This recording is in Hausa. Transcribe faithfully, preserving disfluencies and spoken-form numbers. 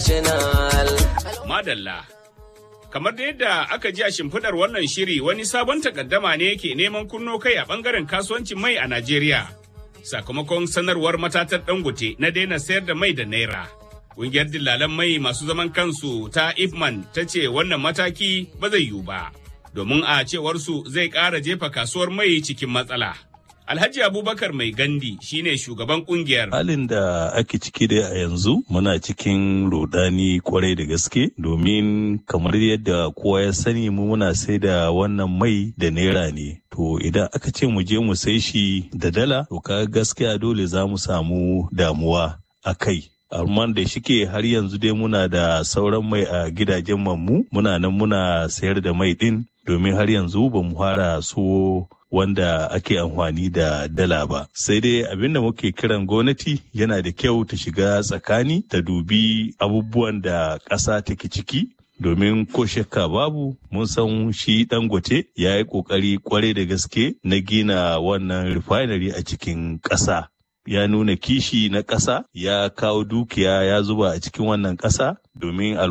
international. Madalla. Kamar da yadda aka ji a shimfiɗar wannan shiri wani sabon takaddama ne yake neman kunno kai a ɓangaren kasuwancin mai a Najeriya. Sakamakon sanarwar matatar Dangote na daina sayar da mai da naira. Ƙungiyar dillalan mai masu zaman kansu ta Ifman ta ce wannan mataki ba zai yiwu ba, domin a cewarsu zai ƙara jefa kasuwar mai cikin matsala. Alhaji Abubakar Mai Gandi shine shugaban kungiyar. Halin da ake ciki dai a yanzu muna cikin rudani kwarai da gaske domin kamar yadda kowa ya sani mu muna sai da wannan mai da naira ne. To idan aka ce mu je mu sai shi da dala to ka gaskiya dole za mu samu damuwa a kai. Amma da shike har yanzu dai muna da sauran mai a gidajen mu muna nan muna sayar da mai din domin har yanzu ba mu fara so wanda ake amfani da dala ba. Sai dai abinda muke kiran gwamnati yana da kyau ta shiga tsakani ta dubi abubuwan da ƙasa take ciki domin ko shakka babu mun san shi Dangote ya yi ƙoƙari kwarai da gaske na gina wannan refinery a cikin ƙasa. Ya nuna kishi na ƙasa, ya kawo dukiya ya zuba a cikin wannan ƙasa domin